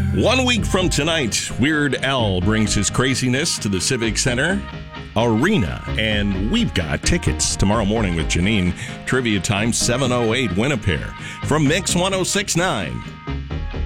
1 week from tonight, Weird Al brings his craziness to the Civic Center Arena, and we've got tickets tomorrow morning with Janine. Trivia time, 7:08, win a pair from Mix 106.9.